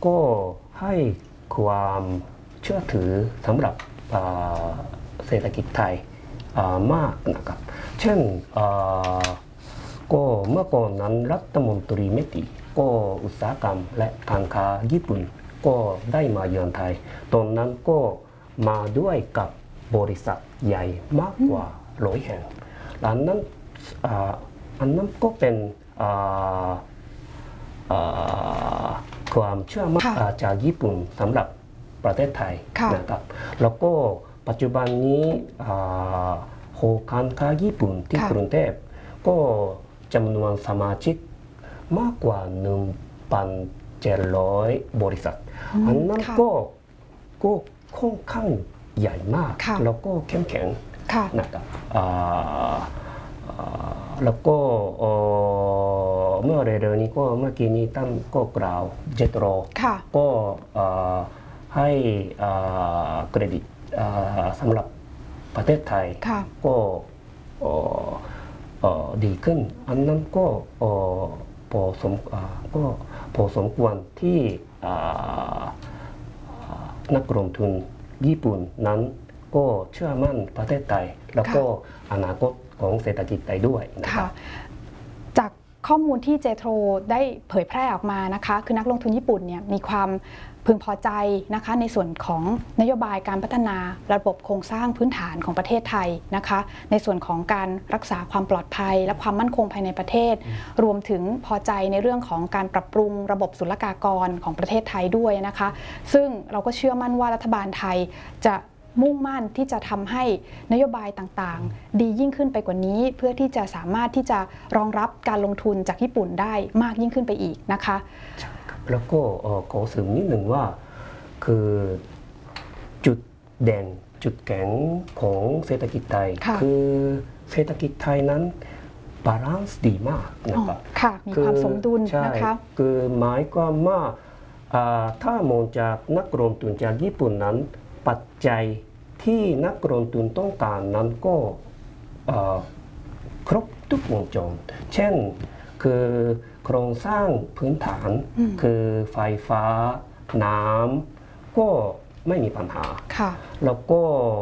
ก็ให้ความเชื่อถือสำหรับเศรษฐกิจไทยมากนะครับเช่นก็เมื่อก่อนนั้นรัฐมนตรีเมติก็อุตสาหกรรมและการค้าญี่ปุ่นก็ได้มาเยือนไทยตอนนั้นก็มาด้วยกับบริษัทใหญ่มากกว่า100 แห่งอันนั้นก็เป็นความเชื่อมั่นจากญี่ปุ่นสำหรับประเทศไทยนะครับแล้วก็ปัจจุบันนี้หอการค้าญี่ปุ่นที่กรุงเทพก็จำนวนสมาชิกมากกว่า 1,700 บริษัทอันนั้นก็ค่อนข้างใหญ่มากแล้วก็เข้มแข็งนะครับแล้วก็เมื่อเร็วๆนี้ก็เมื่อกี้นี้ท่านก็กล่าวเจโตรก็ให้เครดิตสำหรับประเทศไทยก็ดีขึ้นอันนั้นก็พอสมควรที่นักลงทุนญี่ปุ่นนั้นก็เชื่อมั่นประเทศไทยแล้วก็อนาคตของเศรษฐกิจไทยด้วยนะครับจากข้อมูลที่เจโทรได้เผยแพร่ออกมานะคะคือนักลงทุนญี่ปุ่นเนี่ยมีความพึงพอใจนะคะในส่วนของนโยบายการพัฒนาระบบโครงสร้างพื้นฐานของประเทศไทยนะคะในส่วนของการรักษาความปลอดภัยและความมั่นคงภายในประเทศรวมถึงพอใจในเรื่องของการปรับปรุงระบบศุลกากรของประเทศไทยด้วยนะคะซึ่งเราก็เชื่อมั่นว่ารัฐบาลไทยจะมุ่งมั่นที่จะทำให้นโยบายต่างๆดียิ่งขึ้นไปกว่านี้เพื่อที่จะสามารถที่จะรองรับการลงทุนจากญี่ปุ่นได้มากยิ่งขึ้นไปอีกนะคะแล้วก็ขอเสริมนิดหนึ่งว่าคือจุดเด่นจุดแข็งของเศรษฐกิจไทยคือเศรษฐกิจไทยนั้นบาลานซ์ดีมากนะครับมีความสมดุลนะคะคือหมายความว่าถ้ามองจากนักลงทุนจากญี่ปุ่นนั้นปัจจัยที่นักลงทุนต้องการนั้นก็ครบทุกวงจรเช่นคือโครงสร้างพื้นฐานคือไฟฟ้าน้ำก็ไม่มีปัญหาแล้วก็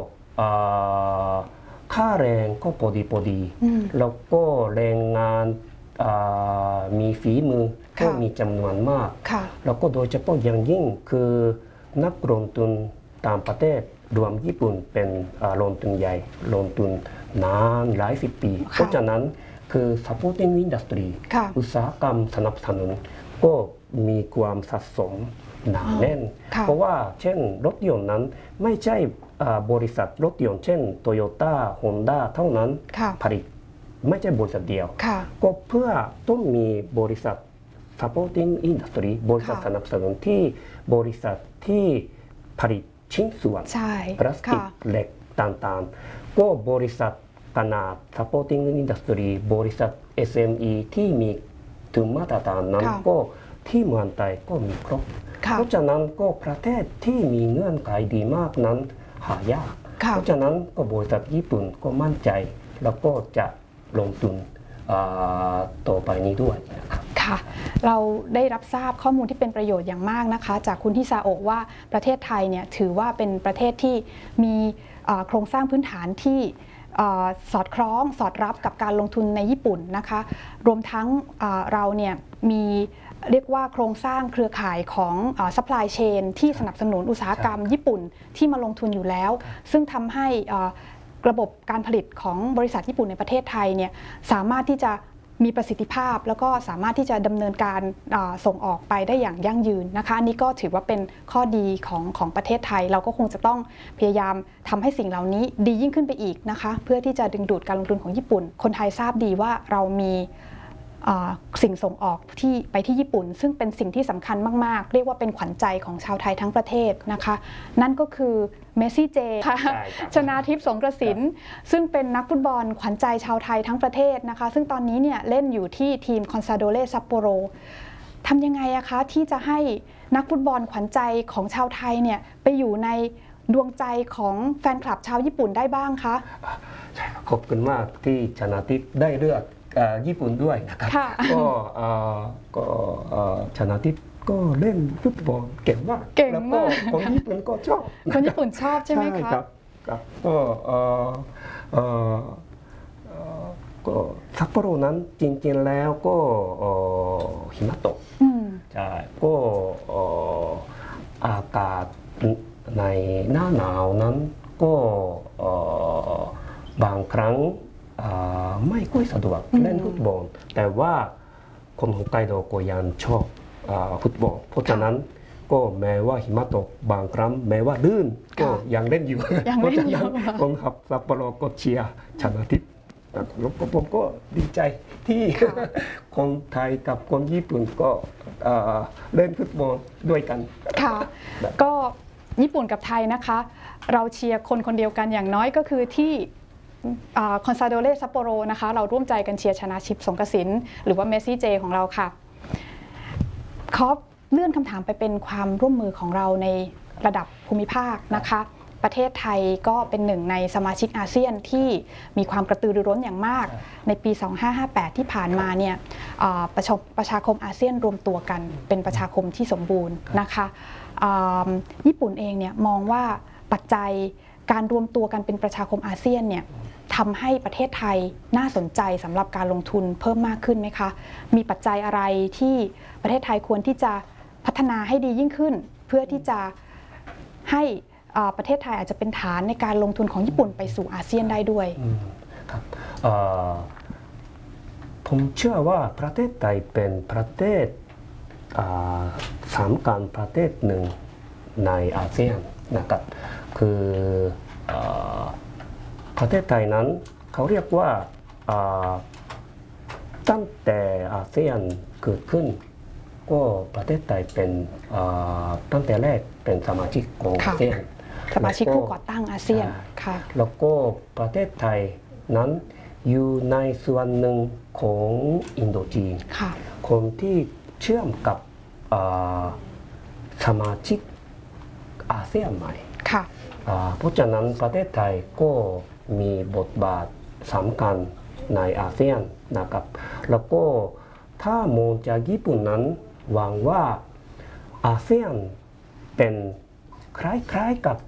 ค่าแรงก็พอดีแล้วก็แรงงานมีฝีมือก็มีจำนวนมากแล้วก็โดยเฉพาะอย่างยิ่งคือนักลงทุนต่างประเทศรวมญี่ปุ่นเป็นลงทุนใหญ่ลงทุนนานหลาย10 ปีเพราะฉะนั้นคือ supporting industry อุตสาหกรรมสนับสนุนก็มีความสะสมหนาแน่นเพราะว่าเช่นรถยนต์นั้นไม่ใช่บริษัทรถยนต์เช่นโตโยต้าฮอนด้าเท่านั้นผลิตไม่ใช่บริษัทเดียวก็เพื่อต้องมีบริษัท supporting industry บริษัทสนับสนุนที่บริษัทที่ผลิตชิ้นส่วนพลาสติกเหล็กต่างๆก็บริษัทขนาด supporting industry บริษัท SME ที่มีถึงมาตรฐานนั้นก็ที่เมืองไทยก็มีครบเพราะฉะนั้นก็ประเทศที่มีเงื่อนไขดีมากนั้นหายากเพราะฉะนั้นก็บริษัทญี่ปุ่นก็มั่นใจแล้วก็จะลงทุนต่อไปนี้ด้วยนะครับค่ะเราได้รับทราบข้อมูลที่เป็นประโยชน์อย่างมากนะคะจากคุณฮิซาโอะว่าประเทศไทยเนี่ยถือว่าเป็นประเทศที่มีโครงสร้างพื้นฐานที่สอดคล้องสอดรับกับการลงทุนในญี่ปุ่นนะคะรวมทั้งเราเนี่ยมีเรียกว่าโครงสร้างเครือข่ายของsupply chain ที่สนับสนุนอุตสาหกรรมญี่ปุ่นที่มาลงทุนอยู่แล้วซึ่งทำให้ระบบการผลิตของบริษัทญี่ปุ่นในประเทศไทยเนี่ยสามารถที่จะมีประสิทธิภาพแล้วก็สามารถที่จะดำเนินการส่งออกไปได้อย่างยั่งยืนนะคะอันนี้ก็ถือว่าเป็นข้อดีของประเทศไทยเราก็คงจะต้องพยายามทำให้สิ่งเหล่านี้ดียิ่งขึ้นไปอีกนะคะเพื่อที่จะดึงดูดการลงทุนของญี่ปุ่นคนไทยทราบดีว่าเรามีสิ่งส่งออกที่ไปที่ญี่ปุ่นซึ่งเป็นสิ่งที่สำคัญมากๆเรียกว่าเป็นขวัญใจของชาวไทยทั้งประเทศนะคะนั่นก็คือเมสซี่เจค่ะชนาทิพย์สงกระสินซึ่งเป็นนักฟุตบอลขวัญใจชาวไทยทั้งประเทศนะคะซึ่งตอนนี้เนี่ยเล่นอยู่ที่ทีมคอนซาโดเรซัปโปโรทำยังไงอะคะที่จะให้นักฟุตบอลขวัญใจของชาวไทยเนี่ยไปอยู่ในดวงใจของแฟนคลับชาวญี่ปุ่นได้บ้างคะขอบคุณมากที่ชนาทิพย์ได้เลือกญี่ปุ่นด้วยนะครับก็ชนะทิพย์ก็เล่นฟุตบอลเก่งมากเก่งแล้วก็มากคนญี่ปุ่นก็ชอบคนญี่ปุ่นชอบใช่ไหมคะครับก็ก็ซัปโปโรนั้นจริงๆแล้วก็หิมะตกใช่ก็อากาศในหน้าหนาวนั้นก็บางครั้งไม่ค่อยสะดวกเล่นฟุตบอลแต่ว่าคนฮอกไกโดก็ยังชอบฟุตบอลเพราะฉะนั้นก็แม้ว่าหิมะตกบางครั้งแม้ว่าลื่นก็ยังเล่นอยู่เพราะฉะนั้นคนขับซัปโปโรก็เชียร์ชนะทิพย์แล้วก็ผมก็ดีใจที่คนไทยกับคนญี่ปุ่นก็เล่นฟุตบอลด้วยกันค่ะก็ญี่ปุ่นกับไทยนะคะเราเชียร์คนคนเดียวกันอย่างน้อยก็คือที่คอนซาโดเรซัปโปโรนะคะเราร่วมใจกันเชียร์ชนะทิพย์สงกสินหรือว่าเมสซี่เจของเราค่ะขอเลื่อนคำถามไปเป็นความร่วมมือของเราในระดับภูมิภาคนะคะประเทศไทยก็เป็นหนึ่งในสมาชิกอาเซียนที่มีความกระตือรือร้นอย่างมากในปี 2558 ที่ผ่านมาเนี่ยประชาคมอาเซียนรวมตัวกันเป็นประชาคมที่สมบูรณ์นะคะญี่ปุ่นเองเนี่ยมองว่าปัจจัยการรวมตัวกันเป็นประชาคมอาเซียนเนี่ยทำให้ประเทศไทยน่าสนใจสำหรับการลงทุนเพิ่มมากขึ้นไหมคะมีปัจจัยอะไรที่ประเทศไทยควรที่จะพัฒนาให้ดียิ่งขึ้นเพื่อที่จะให้ประเทศไทยอาจจะเป็นฐานในการลงทุนของญี่ปุ่นไปสู่อาเซียนได้ด้วยครับผมเชื่อว่าประเทศไทยเป็นประเทศสำคัญประเทศหนึ่งในอาเซียนนะครับคือประเทศไทยนั้นเขาเรียกว่าตั้งแต่อาเซียนเกิดขึ้นก็ประเทศไทยเป็นตั้งแต่แรกเป็นสมาชิกของอาเซียนสมาชิกผู้ก่อตั้งอาเซียนค่ะแล้วก็ประเทศไทยนั้นอยู่ในส่วนหนึ่งของอินโดจีนคนที่เชื่อมกับสมาชิกอาเซียนใหม่เพราะฉะนั้นประเทศไทยก็มีบทบาทสำคัญในอาเซียนนะครับแล้วก็ถ้ามองจากญี่ปุ่นนั้นหวังว่าอาเซียนเป็นคล้ายๆกับ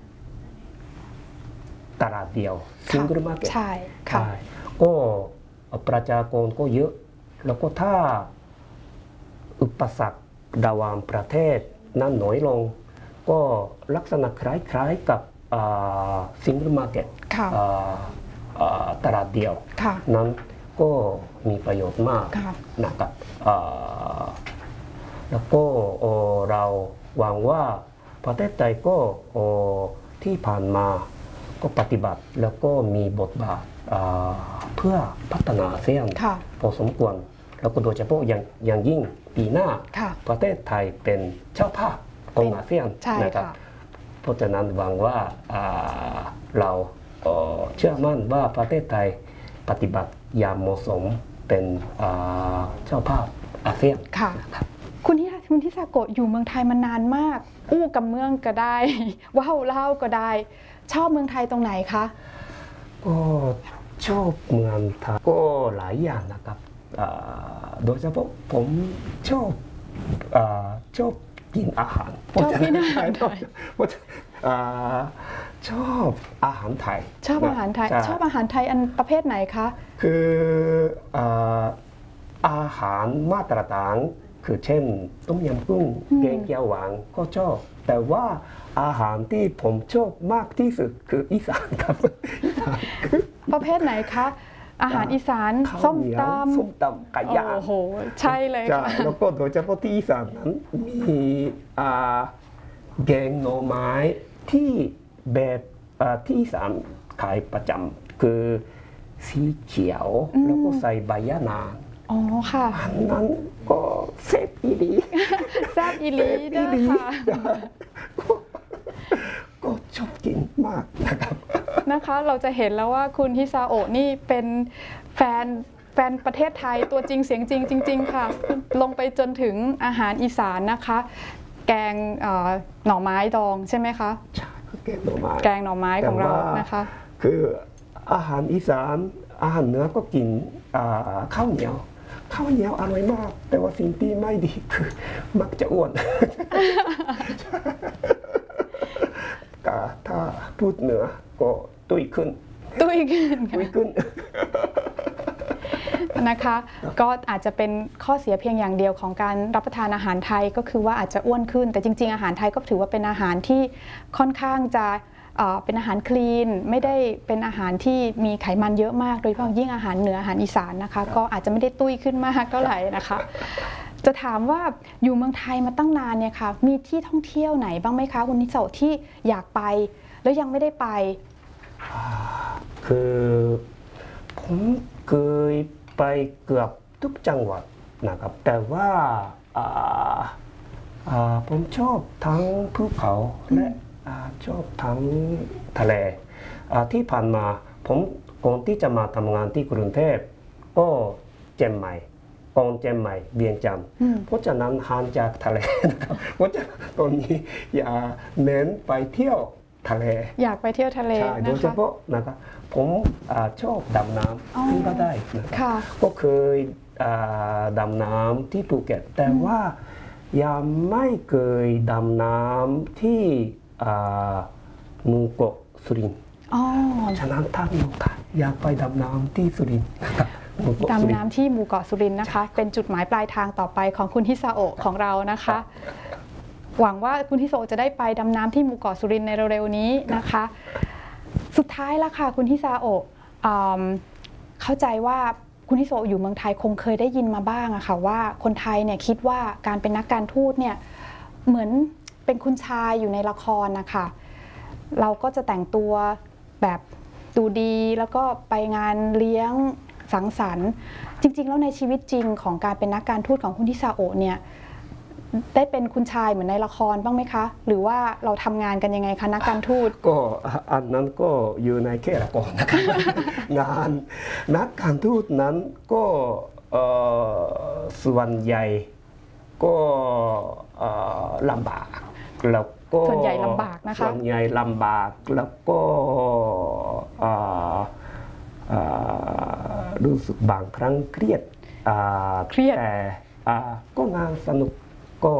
ตลาดเดียวซิงเกิลมาร์เก็ตใช่ค่ะก็ประชากรก็เยอะแล้วก็ถ้าอุปสรรคระหว่างประเทศนั้นน้อยลงก็ลักษณะคล้ายๆกับซิงเกิลมาร์เก็ตตลาดเดียวนั้นก็มีประโยชน์มากนะครับแล้วก็เราหวังว่าประเทศไทยก็ที่ผ่านมาก็ปฏิบัติแล้วก็มีบทบาทเพื่อพัฒนาอาเซียนพอสมควรแล้วก็โดยเฉพาะอย่างยิ่งปีหน้าประเทศไทยเป็นเจ้าภาพของอาเซียนนะครับเพราะฉะนั้นหวังว่าเราเชื่อมั่นว่าประเทศไทยปฏิบัติอย่างเหมาะสมเป็นเจ้าภาพอาเซียนค่ะคุณทิซาโกะอยู่เมืองไทยมานานมากอู้กับเมืองก็ได้ว้าวเล่าก็ได้ชอบเมืองไทยตรงไหนคะก็ชอบเมืองไทยก็หลายอย่างนะครับโดยเฉพาะผมชอบกินอาหารชอบกินอาหารไทยชอบอาหารไทยชอบอาหารไทยชอบอาหารไทยอันประเภทไหนคะคืออาหารมาตรฐานคือเช่นต้มยำกุ้งแกงเขียวหวานก็ชอบแต่ว่าอาหารที่ผมชอบมากที่สุดคืออีสานครับประเภทไหนคะอาหารอีสานส้มตำไก่ย่างโอ้โหใช่เลยค่ะแล้วก็โดยเฉพาะที่อีสานนั้นมีแกงหน่อไม้ที่แบบที่อีสานขายประจำคือสีเขียวแล้วก็ใส่ใบยะนางอ๋อค่ะอันนั้นก็แซ่บอีหลีแซ่บอีหลีนะคะก็ชอบกินมากนะคะเราจะเห็นแล้วว่าคุณฮิซาโอะนี่เป็นแฟนประเทศไทยตัวจริงเสียงจริงจริงๆค่ะลงไปจนถึงอาหารอีสานนะคะแกงหน่อไม้ดองใช่ไหมคะใช่แกงหน่อไม้ของเรานะคะคืออาหารอีสานอาหารเหนือก็กินข้าวเหนียวข้าวเหนียวอร่อยมากแต่ว่าสิ่งที่ไม่ดีคือมักจะอ้วน ถ้าพูดเหนือก็ตุ้ยขึ้นตุ้ยขึ้นตุ้ยขึ้นนะคะก็อาจจะเป็นข้อเสียเพียงอย่างเดียวของการรับประทานอาหารไทยก็คือว่าอาจจะอ้วนขึ้นแต่จริงๆอาหารไทยก็ถือว่าเป็นอาหารที่ค่อนข้างจะเป็นอาหารคลีนไม่ได้เป็นอาหารที่มีไขมันเยอะมากโดยเฉพาะยิ่งอาหารเหนืออาหารอีสานนะคะก็อาจจะไม่ได้ตุ้ยขึ้นมากเท่าไหร่นะคะจะถามว่าอยู่เมืองไทยมาตั้งนานเนี่ยค่ะมีที่ท่องเที่ยวไหนบ้างไหมคะคุณนิโสที่อยากไปแล้วยังไม่ได้ไปคือผมเคยไปเกือบทุกจังหวัดนะครับแต่ว่าผมชอบทั้งภูเขาและชอบทั้งทะเลที่ผ่านมาผมก่อนที่จะมาทำงานที่กรุงเทพก็เชียงใหม่กองเชียงใหม่เวียงจันทร์เพราะฉะนั้นห่างจากทะเลนะครับเพราะฉะนั้นตอนนี้อย่าเน้นไปเที่ยวทะเลอยากไปเที่ยวทะเลนะคะโดยเฉพาะนะครับผมชอบดำน้ำที่ก็ได้นะครับก็เคยดำน้ำที่ภูเก็ตแต่ว่ายังไม่เคยดำน้ำที่หมู่เกาะสุรินทร์ฉะนั้นถ้ามีโอกาสอยากไปดำน้ำที่สุรินทร์นะครับดำน้ำที่หมู่เกาะสุรินทร์นะคะเป็นจุดหมายปลายทางต่อไปของคุณฮิซาโอะของเรานะคะหวังว่าคุณฮิซาโอะจะได้ไปดำน้ำที่หมู่เกาะสุรินทร์ในเร็วๆนี้นะคะสุดท้ายละค่ะคุณฮิซาโอะเข้าใจว่าคุณฮิซาโอะอยู่เมืองไทยคงเคยได้ยินมาบ้างอะค่ะว่าคนไทยเนี่ยคิดว่าการเป็นนักการทูตเนี่ยเหมือนเป็นคุณชายอยู่ในละครนะคะเราก็จะแต่งตัวแบบดูดีแล้วก็ไปงานเลี้ยงสังสรรค์จริงๆแล้วในชีวิตจริงของการเป็นนักการทูตของคุณฮิซาโอะเนี่ยได้เป็นคุณชายเหมือนในละครบ้างไหมคะหรือว่าเราทำงานกันยังไงคะนักการทูตก็อันนั้นก็อยู่ในแค่ละครนะครับ งานนักการทูตนั้นก็ส่วนใหญ่ก็ลำบากแล้วก็ส่วนใหญ่ลำบากนะคะส่วนใหญ่ลำบากแล้วก็รู้สึกบางครั้งเครียดแต่ก็งานสนุกก็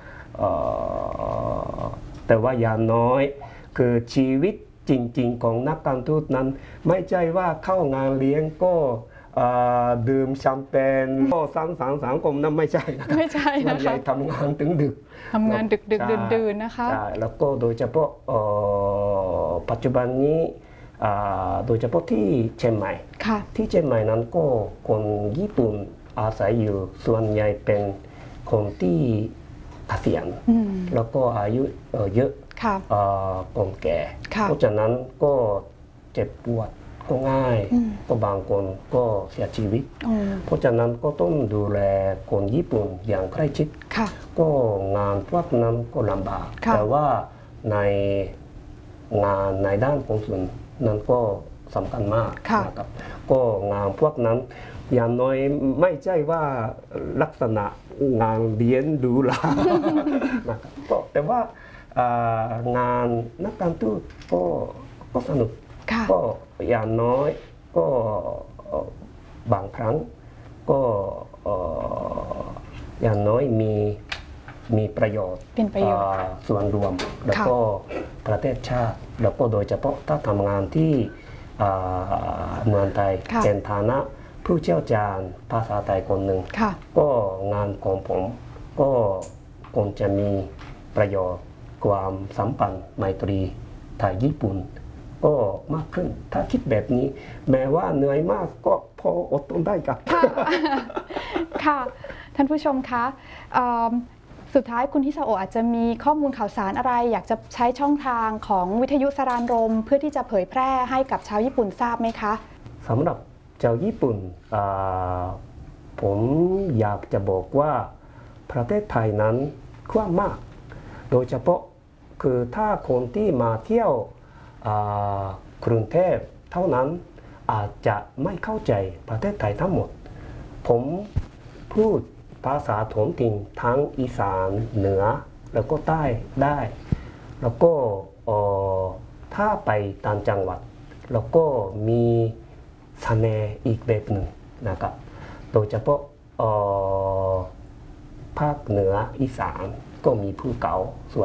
แต่ว่าอย่างน้อยคือชีวิตจริงๆของนักการทูตนั้นไม่ใช่ว่าเข้างานเลี้ยงก็ดื่มแชมเปญก็สังสรรค์สังคมนั้นไม่ใช่นะครับไม่ใช่นะคะส่วนใหญ่ทำงานถึงดึกทำงานดึกดื่นๆนะคะแล้วก็โดยเฉพาะปัจจุบันนี้โดยเฉพาะที่เชียงใหม่ที่เชียงใหม่นั้นก็คนญี่ปุ่นอาศัยอยู่ส่วนใหญ่เป็นคนที่เกษียณแล้วก็อายุเยอะคนแก่เพราะฉะนั้นก็เจ็บปวดก็ง่ายก็บางคนก็เสียชีวิตเพราะฉะนั้นก็ต้องดูแลคนญี่ปุ่นอย่างใกล้ชิดก็งานพวกนั้นก็ลำบากแต่ว่าในงานในด้านของส่วนนั้นก็สำคัญมากนะครับก็งานพวกนั้นอย่างน้อยไม่ใช่ว่าลักษณะงานเลี้ยงดูหรานะครับแต่ว่างานนักการทูตก็สนุกก็อย่างน้อยก็บางครั้งก็อย่างน้อยมีประโยชน์ส่วนรวมแล้วก็ประเทศชาติแล้วก็โดยเฉพาะถ้าทำงานที่เมืองไทยเป็นฐานะผู้เชี่ยวชาญภาษาไทยคนหนึ่งก็งานของผมก็คงจะมีประโยชน์ความสัมพันธ์ไมตรีไทยญี่ปุ่นก็มากขึ้นถ้าคิดแบบนี้แม้ว่าเหนื่อยมากก็พออดทนได้ครับค่ะท่านผู้ชมคะสุดท้ายคุณฮิซาโอะอาจจะมีข้อมูลข่าวสารอะไรอยากจะใช้ช่องทางของวิทยุสรานรมเพื่อที่จะเผยแพร่ให้กับชาวญี่ปุ่นทราบไหมคะสำหรับชาวญี่ปุ่นผมอยากจะบอกว่าประเทศไทยนั้นกว้างมากโดยเฉพาะคือถ้าคนที่มาเที่ยวกรุงเทพเท่านั้นอาจจะไม่เข้าใจประเทศไทยทั้งหมดผมพูดภาษาท้องถิ่นทั้งอีสานเหนือแล้วก็ใต้ได้แล้วก็ถ้าไปต่างจังหวัดแล้วก็มีเสน่ห์อีกแบบหนึ่งนะครับโดยเฉพาะภาคเหนืออีสานก็มีภูเขาสวย